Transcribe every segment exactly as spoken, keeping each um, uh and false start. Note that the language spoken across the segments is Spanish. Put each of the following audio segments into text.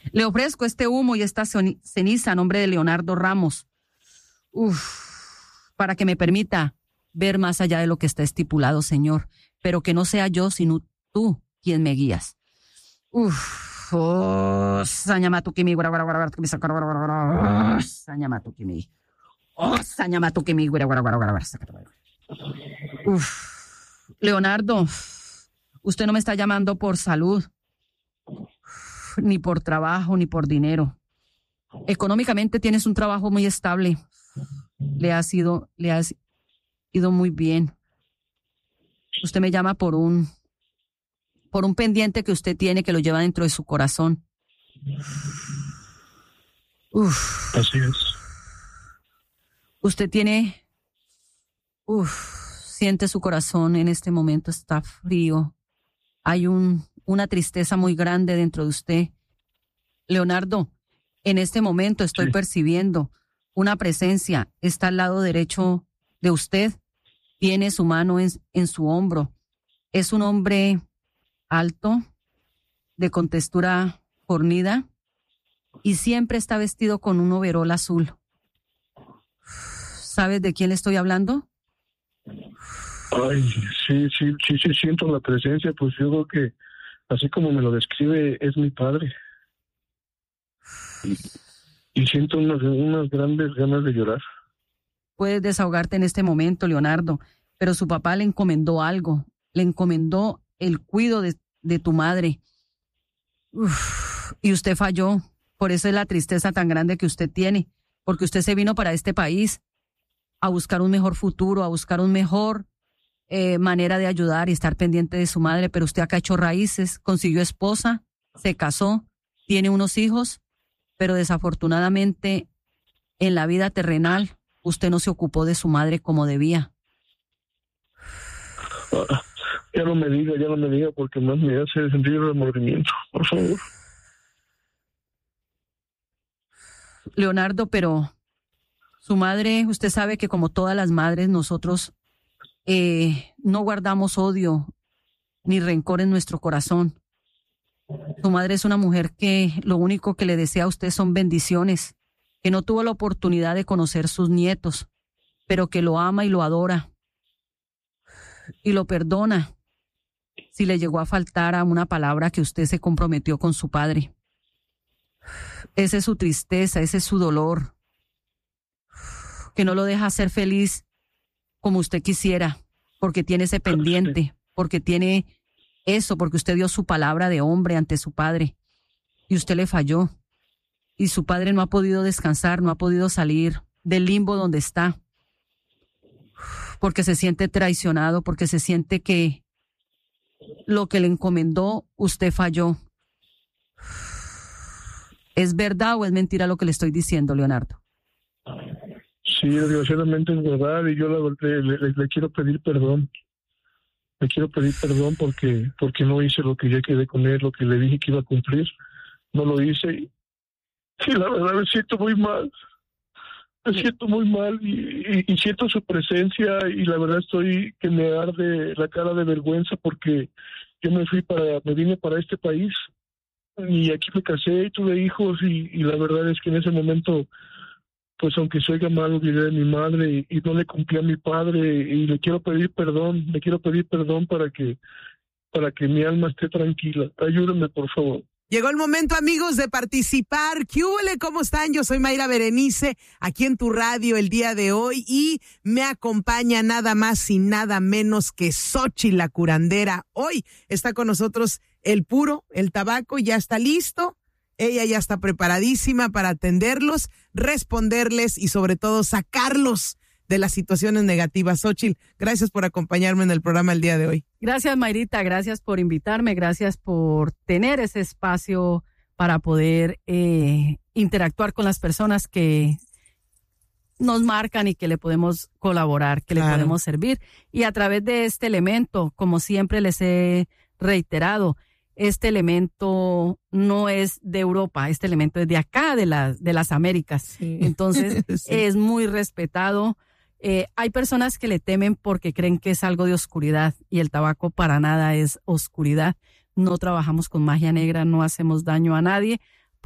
Le ofrezco este humo y esta ceniza a nombre de Leonardo Ramos. Uf, para que me permita ver más allá de lo que está estipulado, Señor, pero que no sea yo, sino tú quien me guías. Uf, oh, Sañamatukimi, guara, guara, guara, guara, Sañamatukimi. Oh, Sañamatukimi, guara, guara, guara, guara. Uf, Leonardo, usted no me está llamando por salud, ni por trabajo, ni por dinero. Económicamente tienes un trabajo muy estable. Le ha sido, le ha ido muy bien. Usted me llama por un, por un pendiente que usted tiene que lo lleva dentro de su corazón. Uf. Así es. Usted tiene, uf, siente su corazón en este momento, está frío. Hay un, una tristeza muy grande dentro de usted. Leonardo, en este momento estoy sí. percibiendo una presencia, está al lado derecho de usted, tiene su mano en, en su hombro. Es un hombre alto, de contextura fornida, y siempre está vestido con un overol azul. ¿Sabes de quién le estoy hablando? Ay, sí, sí, sí, sí, siento la presencia, pues yo creo que, así como me lo describe, es mi padre. Y, y siento unas, unas grandes ganas de llorar. Puedes desahogarte en este momento, Leonardo, pero su papá le encomendó algo, le encomendó el cuidado de, de tu madre. Uf, y usted falló, por eso es la tristeza tan grande que usted tiene, porque usted se vino para este país a buscar un mejor futuro, a buscar un mejor eh, manera de ayudar y estar pendiente de su madre, pero usted acá ha hecho raíces, consiguió esposa, se casó, tiene unos hijos, pero desafortunadamente en la vida terrenal usted no se ocupó de su madre como debía. Ah, ya no me diga, ya no me diga, porque más me hace sentir remordimiento, por favor. Leonardo, pero su madre, usted sabe que como todas las madres, nosotros eh, no guardamos odio ni rencor en nuestro corazón. Su madre es una mujer que lo único que le desea a usted son bendiciones, que no tuvo la oportunidad de conocer sus nietos, pero que lo ama y lo adora y lo perdona si le llegó a faltar a una palabra que usted se comprometió con su padre. Esa es su tristeza, ese es su dolor, que no lo deja ser feliz como usted quisiera, porque tiene ese pendiente, porque tiene eso, porque usted dio su palabra de hombre ante su padre y usted le falló. Y su padre no ha podido descansar, no ha podido salir del limbo donde está, porque se siente traicionado, porque se siente que lo que le encomendó usted falló. ¿Es verdad o es mentira lo que le estoy diciendo, Leonardo? Sí, desgraciadamente es verdad, y yo le, le, le, le quiero pedir perdón. Le quiero pedir perdón porque porque no hice lo que ya quedé con él, lo que le dije que iba a cumplir. No lo hice y, y la verdad me siento muy mal. Me siento muy mal y, y, y siento su presencia y la verdad estoy que me arde la cara de vergüenza porque yo me fui para, me vine para este país y aquí me casé y tuve hijos y, y la verdad es que en ese momento, pues aunque se oiga mal, olvidé de mi madre y, y no le cumplí a mi padre y le quiero pedir perdón, le quiero pedir perdón para que, para que mi alma esté tranquila. Ayúdenme, por favor. Llegó el momento, amigos, de participar. ¿Qué húbole? ¿Cómo están? Yo soy Mayra Berenice, aquí en tu radio el día de hoy, y me acompaña nada más y nada menos que Xóchitl, la curandera. Hoy está con nosotros el puro, el tabaco, ya está listo. Ella ya está preparadísima para atenderlos, responderles y sobre todo sacarlos de las situaciones negativas. Xóchitl, gracias por acompañarme en el programa el día de hoy. Gracias, Mayrita, gracias por invitarme, gracias por tener ese espacio para poder eh, interactuar con las personas que nos marcan y que le podemos colaborar, que claro. le podemos servir. Y a través de este elemento, como siempre les he reiterado, este elemento no es de Europa, este elemento es de acá, de, la, de las Américas. Sí. Entonces, sí. es muy respetado. Eh, hay personas que le temen porque creen que es algo de oscuridad y el tabaco para nada es oscuridad. No trabajamos con magia negra, no hacemos daño a nadie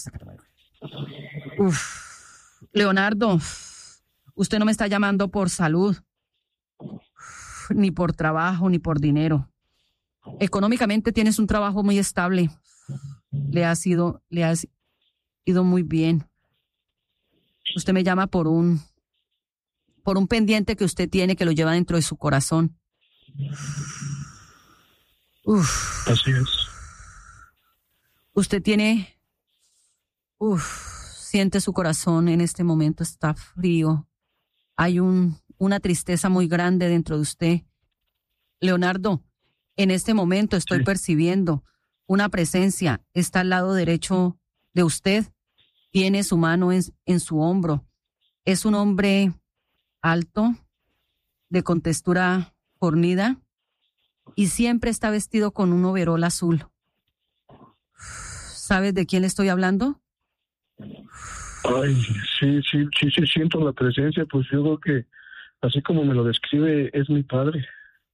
Uf, Leonardo, usted no me está llamando por salud, ni por trabajo, ni por dinero. Económicamente tienes un trabajo muy estable. Le ha sido, le ha ido muy bien. Usted me llama por un, por un pendiente que usted tiene que lo lleva dentro de su corazón. Uf. Así es. Usted tiene, uf, siente su corazón en este momento, está frío. Hay un, una tristeza muy grande dentro de usted. Leonardo, en este momento estoy sí. percibiendo una presencia. Está al lado derecho de usted. Tiene su mano en, en su hombro. Es un hombre alto, de contextura fornida, y siempre está vestido con un overol azul. ¿Sabes de quién le estoy hablando? Ay, sí, sí, sí, sí, siento la presencia, pues yo creo que, así como me lo describe, es mi padre.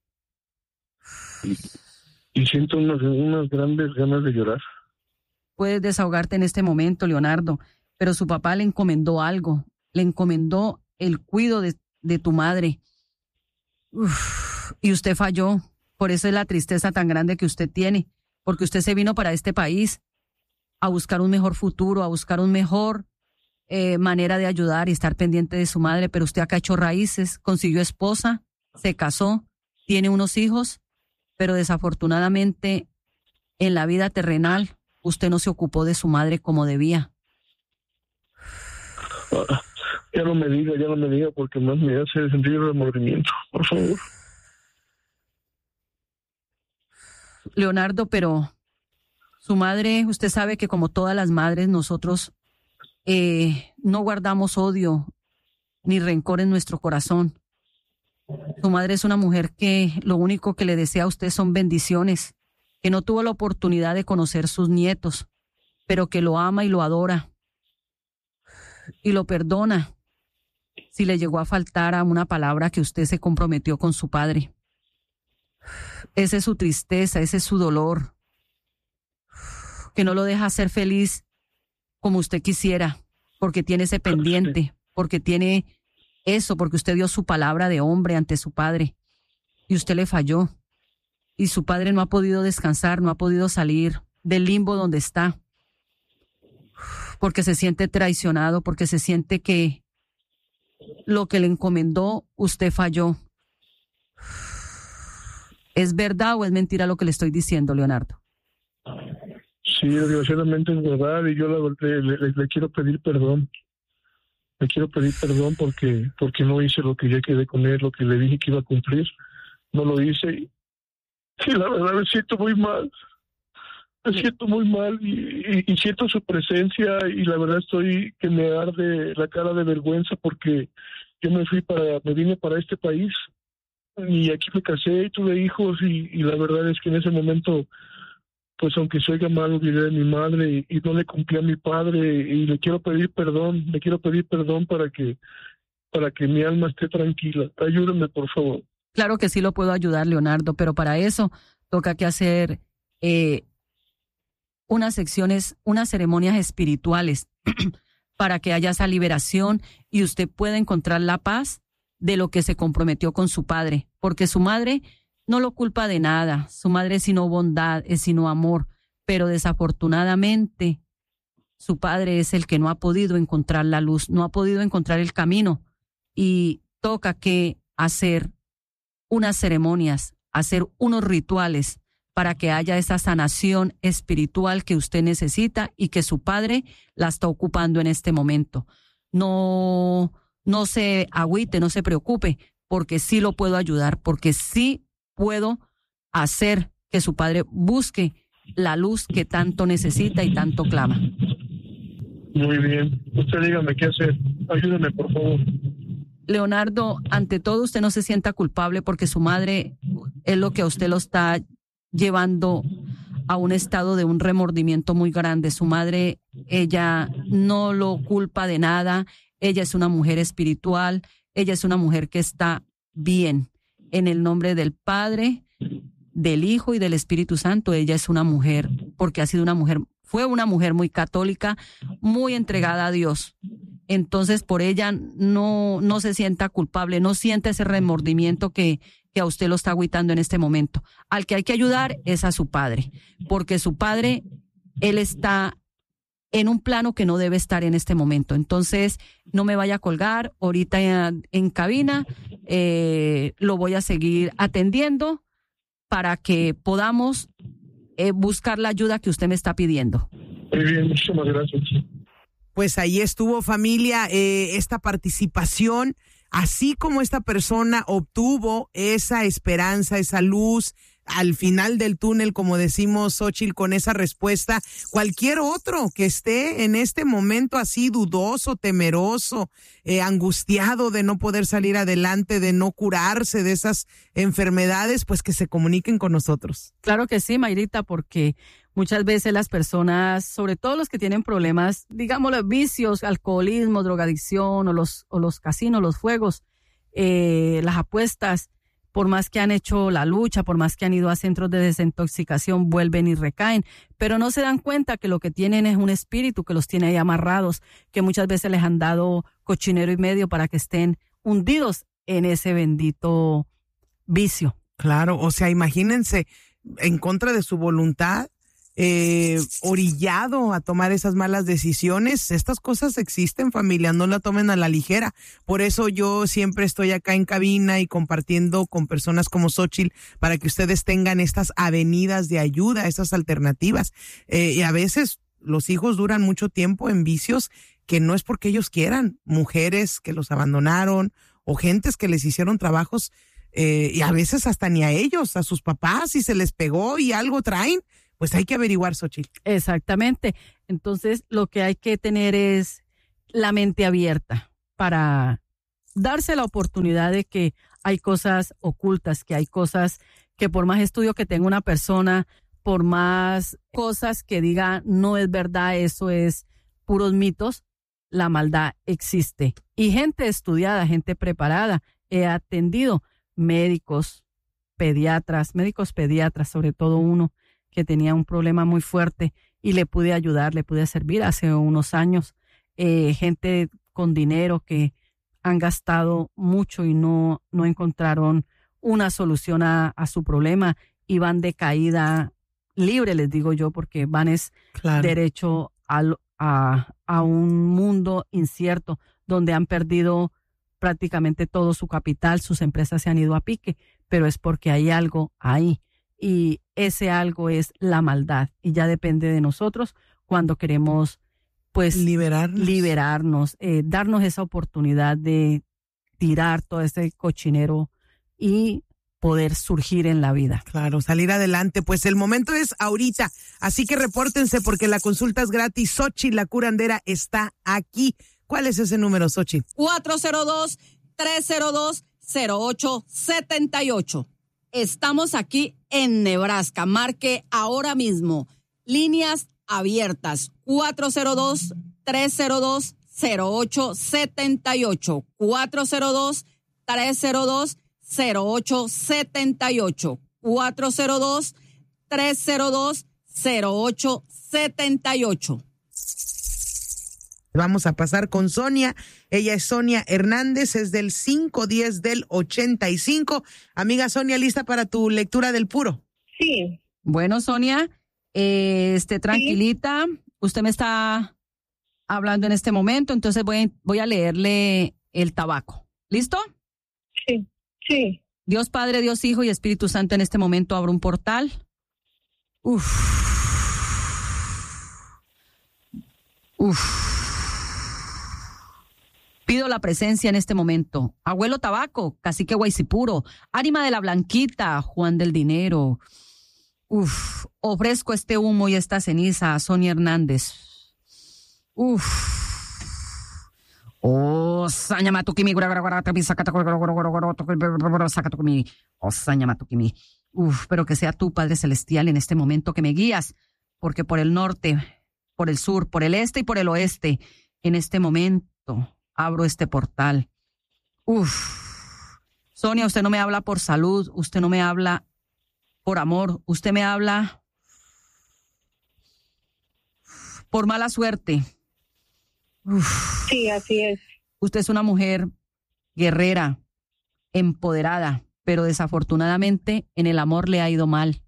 Y, y siento unas, unas grandes ganas de llorar. Puedes desahogarte en este momento, Leonardo, pero su papá le encomendó algo, le encomendó el cuidado de, de tu madre. Uf, y usted falló, por eso es la tristeza tan grande que usted tiene, porque usted se vino para este país a buscar un mejor futuro, a buscar un mejor eh, manera de ayudar y estar pendiente de su madre, pero usted acá ha hecho raíces, consiguió esposa, se casó, tiene unos hijos, pero desafortunadamente en la vida terrenal usted no se ocupó de su madre como debía. Ah, ya no me diga, ya no me diga, porque más me hace sentir remordimiento, por favor. Leonardo, pero su madre, usted sabe que como todas las madres, nosotros eh, no guardamos odio ni rencor en nuestro corazón. Su madre es una mujer que lo único que le desea a usted son bendiciones, que no tuvo la oportunidad de conocer sus nietos, pero que lo ama y lo adora y lo perdona si le llegó a faltar a una palabra que usted se comprometió con su padre. Esa es su tristeza, ese es su dolor, que no lo deja ser feliz como usted quisiera, porque tiene ese pendiente, porque tiene eso, porque usted dio su palabra de hombre ante su padre y usted le falló. Y su padre no ha podido descansar, no ha podido salir del limbo donde está, porque se siente traicionado, porque se siente que lo que le encomendó usted falló. ¿Es verdad o es mentira lo que le estoy diciendo, Leonardo? Sí, desgraciadamente es verdad y yo la, le, le, le quiero pedir perdón. Le quiero pedir perdón porque porque no hice lo que ya quedé con él, lo que le dije que iba a cumplir. No lo hice y, y la verdad me siento muy mal. Me siento muy mal y, y, y siento su presencia y la verdad estoy que me arde la cara de vergüenza porque yo me fui para, me vine para este país y aquí me casé y tuve hijos y, y la verdad es que en ese momento, pues aunque se oiga mal, olvidé de mi madre y, y no le cumplí a mi padre y le quiero pedir perdón, le quiero pedir perdón para que, para que mi alma esté tranquila. Ayúdame, por favor. Claro que sí lo puedo ayudar, Leonardo, pero para eso toca que hacer eh, unas secciones, unas ceremonias espirituales para que haya esa liberación y usted pueda encontrar la paz de lo que se comprometió con su padre, porque su madre no lo culpa de nada, su madre es sino bondad, es sino amor, pero desafortunadamente su padre es el que no ha podido encontrar la luz, no ha podido encontrar el camino y toca que hacer unas ceremonias, hacer unos rituales para que haya esa sanación espiritual que usted necesita y que su padre la está ocupando en este momento. No, no se agüite, no se preocupe, porque sí lo puedo ayudar, porque sí puedo hacer que su padre busque la luz que tanto necesita y tanto clama. Muy bien. Usted dígame qué hacer. Ayúdeme, por favor. Leonardo, ante todo usted no se sienta culpable porque su madre es lo que a usted lo está llevando a un estado de un remordimiento muy grande. Su madre, ella no lo culpa de nada. Ella es una mujer espiritual. Ella es una mujer que está bien. En el nombre del Padre, del Hijo y del Espíritu Santo, ella es una mujer, porque ha sido una mujer, fue una mujer muy católica, muy entregada a Dios. Entonces, por ella no, no se sienta culpable, no siente ese remordimiento que, que a usted lo está agüitando en este momento. Al que hay que ayudar es a su padre, porque su padre, él está en un plano que no debe estar en este momento. Entonces, no me vaya a colgar ahorita en, en cabina, eh, lo voy a seguir atendiendo para que podamos eh, buscar la ayuda que usted me está pidiendo. Muy bien, muchísimas gracias. Pues ahí estuvo, familia, eh, esta participación, así como esta persona obtuvo esa esperanza, esa luz al final del túnel, como decimos, Xóchitl, con esa respuesta. Cualquier otro que esté en este momento así dudoso, temeroso, eh, angustiado de no poder salir adelante, de no curarse de esas enfermedades, pues que se comuniquen con nosotros. Claro que sí, Mayrita, porque muchas veces las personas, sobre todo los que tienen problemas, digamos los vicios, alcoholismo, drogadicción o los, o los casinos, los juegos, eh, las apuestas, por más que han hecho la lucha, por más que han ido a centros de desintoxicación, vuelven y recaen, pero no se dan cuenta que lo que tienen es un espíritu que los tiene ahí amarrados, que muchas veces les han dado cochinero y medio para que estén hundidos en ese bendito vicio. Claro, o sea, imagínense, en contra de su voluntad, eh, orillado a tomar esas malas decisiones. Estas cosas existen, familia, no la tomen a la ligera. Por eso yo siempre estoy acá en cabina y compartiendo con personas como Xóchitl para que ustedes tengan estas avenidas de ayuda, estas alternativas. Eh, y a veces los hijos duran mucho tiempo en vicios que no es porque ellos quieran. Mujeres que los abandonaron o gentes que les hicieron trabajos eh, y a veces hasta ni a ellos, a sus papás, y se les pegó y algo traen. Pues hay que averiguar, Xóchitl. Exactamente. Entonces, lo que hay que tener es la mente abierta para darse la oportunidad de que hay cosas ocultas, que hay cosas que por más estudio que tenga una persona, por más cosas que diga no es verdad, eso es puros mitos, la maldad existe. Y gente estudiada, gente preparada, he atendido médicos, pediatras, médicos pediatras, sobre todo uno que tenía un problema muy fuerte y le pude ayudar, le pude servir hace unos años. Eh, gente con dinero que han gastado mucho y no, no encontraron una solución a, a su problema y van de caída libre, les digo yo, porque van es claro. derecho al, a, a un mundo incierto donde han perdido prácticamente todo su capital, sus empresas se han ido a pique, pero es porque hay algo ahí y ese algo es la maldad y ya depende de nosotros cuando queremos pues liberarnos, liberarnos eh, darnos esa oportunidad de tirar todo ese cochinero y poder surgir en la vida. Claro, salir adelante. Pues el momento es ahorita, así que repórtense porque la consulta es gratis. Xochitl, la curandera, está aquí. ¿Cuál es ese número, Xochitl? cuatro cero dos, tres cero dos, cero ocho siete ocho. Estamos aquí en Nebraska. Marque ahora mismo. Líneas abiertas. cuatro cero dos, tres cero dos, cero ocho siete ocho. cuatro cero dos, tres cero dos, cero ocho siete ocho. cuatro cero dos, tres cero dos, cero ocho siete ocho. Vamos a pasar con Sonia. Ella es Sonia Hernández, es del cinco diez del ochenta y cinco. Amiga Sonia, ¿lista para tu lectura del puro? Sí. Bueno, Sonia, eh, esté tranquilita. Sí. Usted me está hablando en este momento, entonces voy, voy a leerle el tabaco. ¿Listo? Sí, sí. Dios Padre, Dios Hijo y Espíritu Santo, en este momento abro un portal. Uf. Uf. Pido la presencia en este momento. Abuelo Tabaco, Cacique Guaysipuro, Ánima de la Blanquita, Juan del Dinero. Uf, ofrezco este humo y esta ceniza a Sonia Hernández. Uf. Oh, saña matukimi, oh, saña matukimi. Uf, pero que sea tú, Padre Celestial, en este momento que me guías, porque por el norte, por el sur, por el este y por el oeste, en este momento abro este portal. Uf. Sonia, usted no me habla por salud, usted no me habla por amor, usted me habla por mala suerte. Uf. Sí, así es. Usted es una mujer guerrera, empoderada, pero desafortunadamente en el amor le ha ido mal.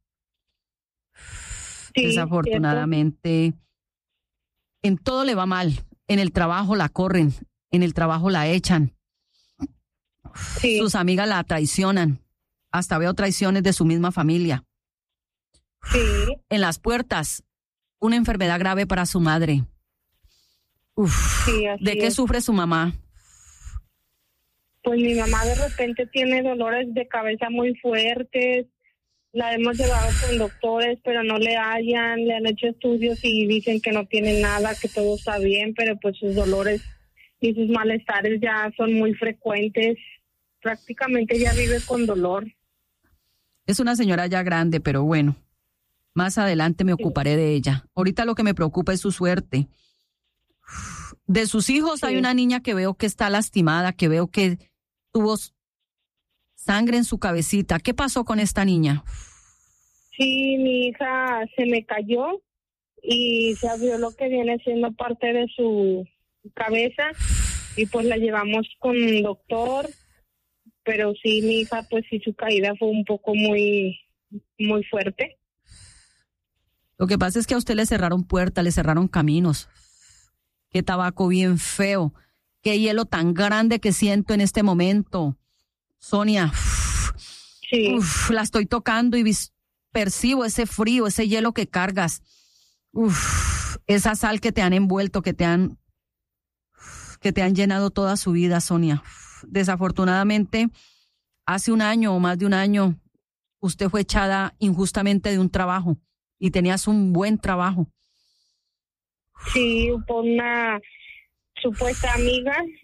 Sí, desafortunadamente cierto. En todo le va mal. En el trabajo la corren, en el trabajo la echan. Sí. Sus amigas la traicionan. Hasta veo traiciones de su misma familia. Sí. En las puertas, una enfermedad grave para su madre. Uf. Sí, así ¿De qué es. sufre su mamá? Pues mi mamá de repente tiene dolores de cabeza muy fuertes. La hemos llevado con doctores, pero no le hallan, le han hecho estudios y dicen que no tiene nada, que todo está bien, pero pues sus dolores y sus malestares ya son muy frecuentes. Prácticamente ya vive con dolor. Es una señora ya grande, pero bueno, más adelante me ocuparé de ella. Ahorita lo que me preocupa es su suerte. De sus hijos sí. Hay una niña que veo que está lastimada, que veo que tuvo sangre en su cabecita. ¿Qué pasó con esta niña? Sí, mi hija se me cayó y se abrió lo que viene siendo parte de su cabeza y pues la llevamos con un doctor, pero sí, mi hija, pues sí, su caída fue un poco muy, muy fuerte. Lo que pasa es que a usted le cerraron puertas, le cerraron caminos. Qué tabaco bien feo, qué hielo tan grande que siento en este momento. Sonia, sí. Uf, la estoy tocando y vis- percibo ese frío, ese hielo que cargas. Uf, esa sal que te han envuelto, que te han, que te han llenado toda su vida, Sonia. Uf, desafortunadamente, hace un año o más de un año, usted fue echada injustamente de un trabajo y tenías un buen trabajo. Sí, por una supuesta amiga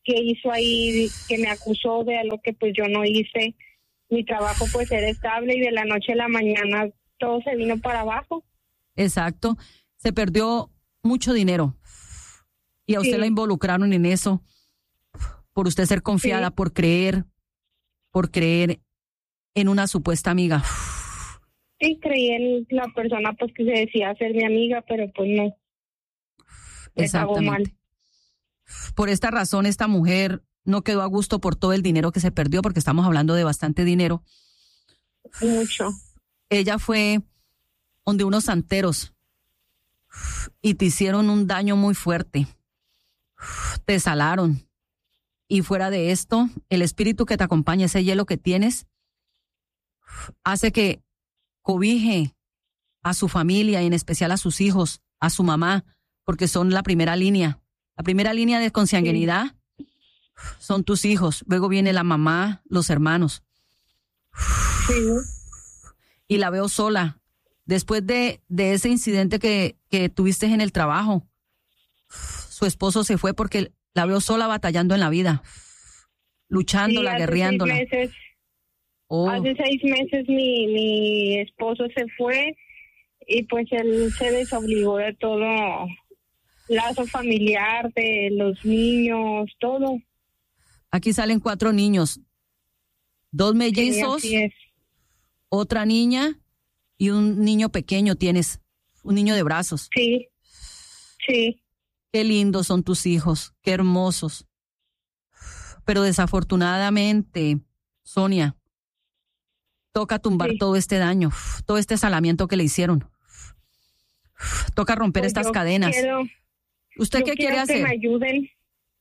qué hizo ahí, que me acusó de algo que pues yo no hice. Mi trabajo pues era estable y de la noche a la mañana todo se vino para abajo. Exacto. Se perdió mucho dinero y a usted Sí. la involucraron en eso por usted ser confiada, Sí. por creer, por creer en una supuesta amiga. Sí, creí en la persona pues que se decía ser mi amiga, pero pues no. Me pagó mal. Exactamente. Por esta razón, esta mujer no quedó a gusto por todo el dinero que se perdió, porque estamos hablando de bastante dinero. Mucho. Ella fue donde unos santeros y te hicieron un daño muy fuerte. Te salaron. Y fuera de esto, el espíritu que te acompaña, ese hielo que tienes, hace que cobije a su familia y en especial a sus hijos, a su mamá, porque son la primera línea. La primera línea de consanguinidad son tus hijos. Luego viene la mamá, los hermanos. Sí. Y la veo sola. Después de, de ese incidente que, que tuviste en el trabajo, su esposo se fue porque la veo sola batallando en la vida, luchándola, Sí, hace guerreándola. Seis meses, Oh, hace seis meses mi, mi esposo se fue y pues él se desobligó de todo lazo familiar, de los niños, todo. aquí salen cuatro niños, dos Sí, mellizos, así es. otra niña y un niño pequeño tienes, un niño de brazos. Sí, sí. Qué lindos son tus hijos, qué hermosos. Pero desafortunadamente, Sonia, toca tumbar Sí. todo este daño, todo este salamiento que le hicieron. Toca romper Pues estas yo cadenas. quiero- ¿Usted yo qué quiero quiere que hacer? me ayuden.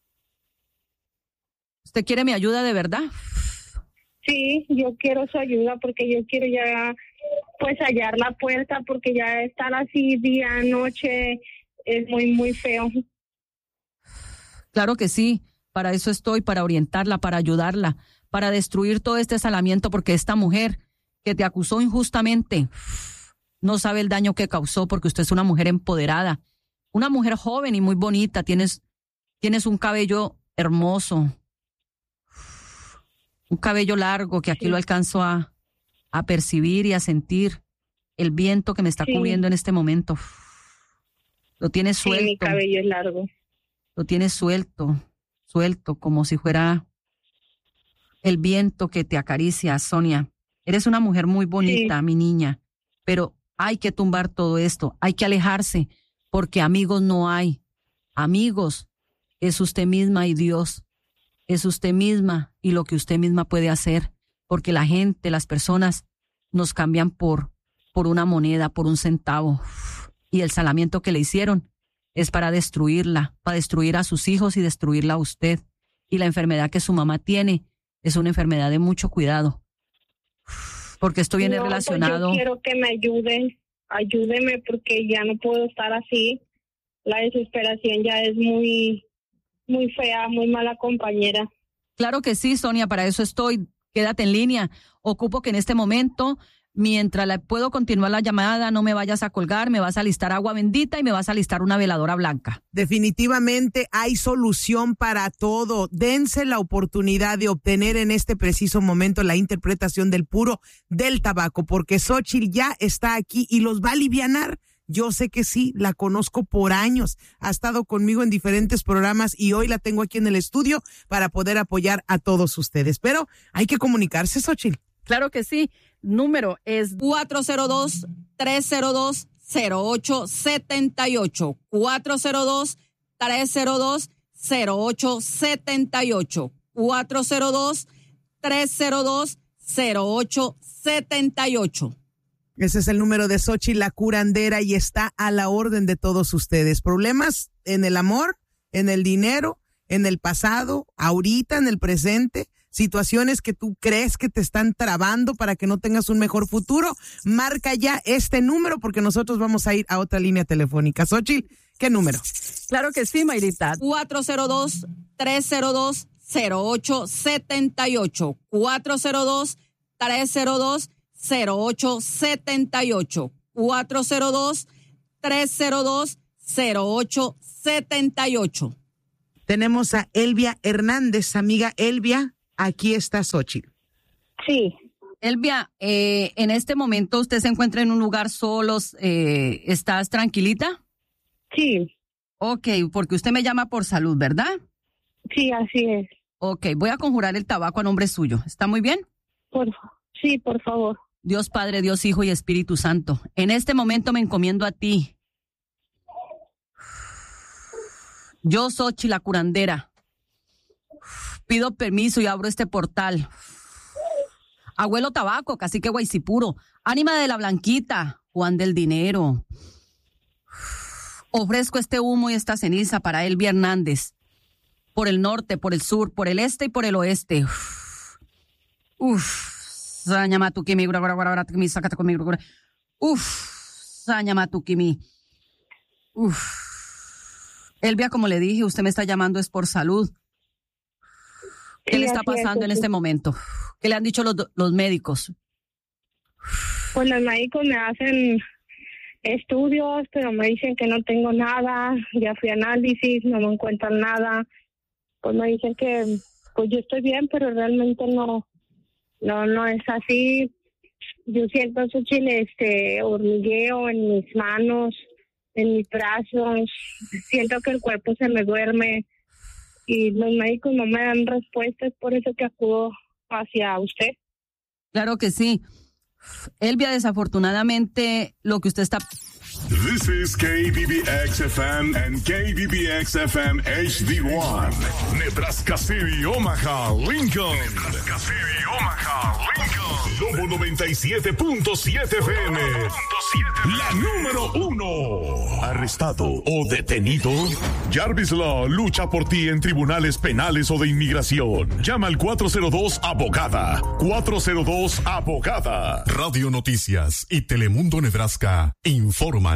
¿Usted quiere mi ayuda de verdad? Sí, yo quiero su ayuda porque yo quiero ya pues hallar la puerta, porque ya estar así día, noche es muy, muy feo. Claro que sí, para eso estoy, para orientarla, para ayudarla, para destruir todo este salamiento, porque esta mujer que te acusó injustamente no sabe el daño que causó, porque usted es una mujer empoderada, una mujer joven y muy bonita, tienes, tienes un cabello hermoso, un cabello largo que aquí Sí. lo alcanzo a, a percibir y a sentir, el viento que me está Sí. cubriendo en este momento. Lo tienes Sí, mi suelto. cabello es largo. Lo tienes suelto, suelto, como si fuera el viento que te acaricia, Sonia. Eres una mujer muy bonita, Sí. mi niña, pero hay que tumbar todo esto, hay que alejarse, porque amigos no hay. Amigos es usted misma y Dios, es usted misma y lo que usted misma puede hacer, porque la gente, las personas nos cambian por, por una moneda, por un centavo, y el salamiento que le hicieron es para destruirla, para destruir a sus hijos y destruirla a usted. Y la enfermedad que su mamá tiene es una enfermedad de mucho cuidado. Porque esto viene No, pues relacionado. yo quiero que me ayuden, ayúdeme porque ya no puedo estar así. La desesperación ya es muy, muy fea, muy mala compañera. Claro que sí, Sonia, para eso estoy. Quédate en línea. Ocupo que en este momento, mientras la puedo continuar la llamada, no me vayas a colgar, me vas a alistar agua bendita y me vas a alistar una veladora blanca. Definitivamente hay solución para todo. Dense la oportunidad de obtener en este preciso momento la interpretación del puro del tabaco, porque Xóchitl ya está aquí y los va a alivianar. Yo sé que sí, la conozco por años, ha estado conmigo en diferentes programas y hoy la tengo aquí en el estudio para poder apoyar a todos ustedes. Pero hay que comunicarse, Xóchitl. Claro que sí. Número es cuatro cero dos, tres cero dos, cero ocho siete ocho. cuatro cero dos, tres cero dos, cero ocho siete ocho. cuatro cero dos, tres cero dos, cero ocho siete ocho. Ese es el número de Xóchitl, la curandera, y está a la orden de todos ustedes. Problemas en el amor, en el dinero, en el pasado, ahorita, en el presente, situaciones que tú crees que te están trabando para que no tengas un mejor futuro, marca ya este número porque nosotros vamos a ir a otra línea telefónica. Xóchitl, ¿qué número? Claro que sí, Mayrita. cuatro cero dos, tres cero dos, cero ocho siete ocho. cuatro cero dos, tres cero dos, cero ocho siete ocho. cuatro cero dos, tres cero dos, cero ocho siete ocho. Tenemos a Elvia Hernández. Amiga Elvia, aquí está Xochitl. Sí. Elvia, eh, en este momento usted se encuentra en un lugar solos, eh, ¿estás tranquilita? Sí. Ok, porque usted me llama por salud, ¿verdad? Sí, así es. Ok, voy a conjurar el tabaco a nombre suyo. ¿Está muy bien? Por, sí, por favor. Dios Padre, Dios Hijo y Espíritu Santo, en este momento me encomiendo a ti. Yo, Xochitl, la curandera, pido permiso y abro este portal. Abuelo Tabaco, Cacique Guaycipuro, Ánima de la Blanquita, Juan del Dinero. Ofrezco este humo y esta ceniza para Elvia Hernández, por el norte, por el sur, por el este y por el oeste. Uf, sañamatukimi, guaraguaraguaraguaratukimi, sacatacomi, uf, sañamatukimi. Uf. Elvia, como le dije, usted me está llamando es por salud. ¿Qué Sí, le está así es, pasando en sí. este momento? ¿Qué le han dicho los, do- los médicos? Pues los médicos me hacen estudios, pero me dicen que no tengo nada. Ya fui a análisis, no me encuentran nada. Pues me dicen que pues yo estoy bien, pero realmente no, no, no es así. Yo siento, Xochitl, este hormigueo en mis manos, en mis brazos. Siento que el cuerpo se me duerme y los médicos no me dan respuestas, por eso que acudo hacia usted. Claro que sí. Elvia, desafortunadamente, lo que usted está... This is K B B X F M and K B B X F M H D one. Nebraska City, Omaha, Lincoln. Nebraska City, Omaha, Lincoln. Lobo noventa y siete punto siete F M. La número uno. Arrestado o detenido. Jarvis Law lucha por ti en tribunales penales o de inmigración. Llama al cuatro cero dos abogada. cuatro cero dos abogada. Radio Noticias y Telemundo Nebraska informan.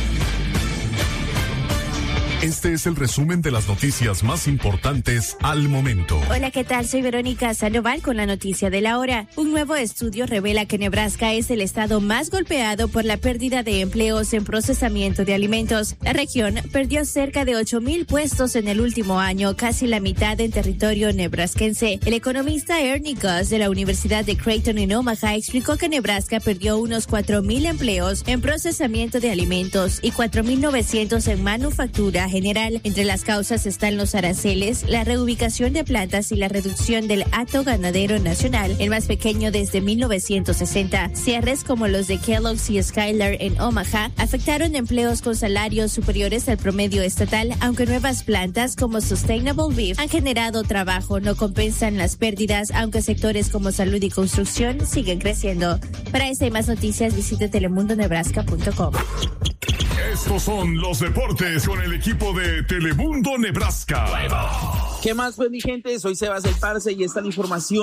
Este es el resumen de las noticias más importantes al momento. Hola, ¿qué tal? Soy Verónica Sandoval con la noticia de la hora. Un nuevo estudio revela que Nebraska es el estado más golpeado por la pérdida de empleos en procesamiento de alimentos. La región perdió cerca de ocho mil puestos en el último año, casi la mitad en territorio nebrasquense. El economista Ernie Gus de la Universidad de Creighton en Omaha explicó que Nebraska perdió unos cuatro mil empleos en procesamiento de alimentos y cuatro mil novecientos en manufactura general. Entre las causas están los aranceles, la reubicación de plantas y la reducción del hato ganadero nacional, el más pequeño desde mil novecientos sesenta. Cierres como los de Kellogg's y Skylar en Omaha afectaron empleos con salarios superiores al promedio estatal, aunque nuevas plantas como Sustainable Beef han generado trabajo, no compensan las pérdidas, aunque sectores como salud y construcción siguen creciendo. Para esta y más noticias, visite telemundo nebraska punto com. Estos son los deportes con el equipo de Telemundo Nebraska. ¿Qué más, pues, mi gente? Soy Sebas El Parce y esta es la información